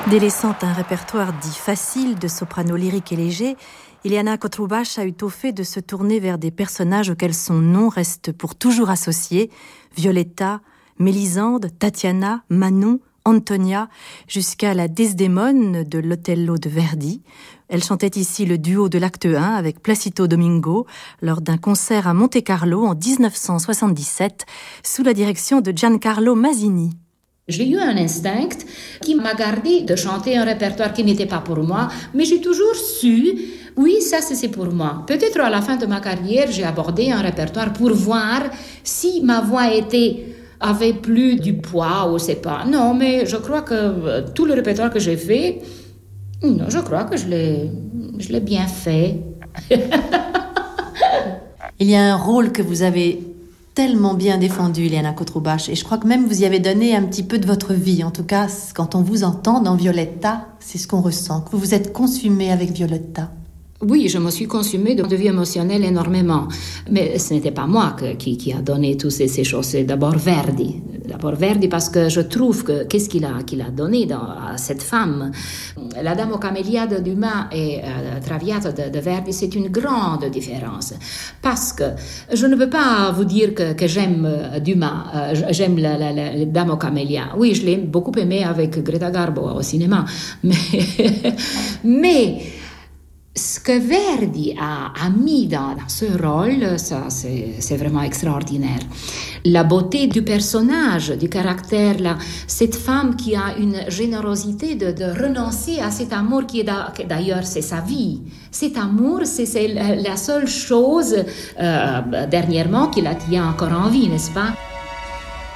Délaissant un répertoire dit facile de soprano lyrique et léger, Iliana Cotrubach a eu au fait de se tourner vers des personnages auxquels son nom reste pour toujours associé: Violetta, Mélisande, Tatiana, Manon, Antonia, jusqu'à la Desdémone de l'Othello de Verdi. Elle chantait ici le duo de l'acte 1 avec Placido Domingo lors d'un concert à Monte-Carlo en 1977 sous la direction de Giancarlo Masini. J'ai eu un instinct qui m'a gardé de chanter un répertoire qui n'était pas pour moi, mais j'ai toujours su, oui, ça c'est pour moi. Peut-être à la fin de ma carrière, j'ai abordé un répertoire pour voir si ma voix avait plus du poids ou je sais pas. Non, mais je crois que tout le répertoire que j'ai fait, je crois que je l'ai bien fait. Il y a un rôle que vous avez tellement bien défendu, Iliana Cotrubach, et je crois que même vous y avez donné un petit peu de votre vie. En tout cas, quand on vous entend dans Violetta, c'est ce qu'on ressent, que vous vous êtes consumée avec Violetta. Oui, je me suis consumée de vie émotionnelle énormément. Mais ce n'était pas moi qui a donné toutes ces choses. C'est d'abord Verdi. D'abord Verdi parce que je trouve que qu'est-ce qu'il a donné à cette femme. La Dame aux camélias de Dumas et Traviata de Verdi, c'est une grande différence. Parce que je ne peux pas vous dire que j'aime Dumas, j'aime la Dame aux camélias. Oui, je l'ai beaucoup aimé avec Greta Garbo au cinéma. Mais ce que Verdi a mis dans ce rôle, ça, c'est vraiment extraordinaire. La beauté du personnage, du caractère, cette femme qui a une générosité de renoncer à cet amour qui est d'ailleurs, c'est sa vie. Cet amour, c'est la seule chose, dernièrement, qui la tient encore en vie, n'est-ce pas?